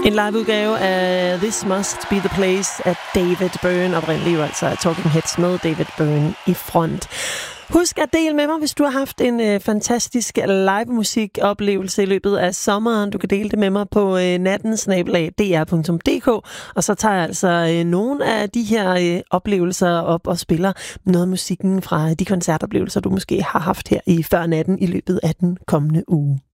En liveudgave af This Must Be The Place af David Byrne, oprindeligt jo altså Talking Heads med David Byrne i front. Husk at dele med mig, hvis du har haft en fantastisk live-musikoplevelse i løbet af sommeren. Du kan dele det med mig på natten@dr.dk, og så tager jeg altså nogle af de her oplevelser op og spiller noget af musikken fra de koncertoplevelser, du måske har haft her i før natten i løbet af den kommende uge.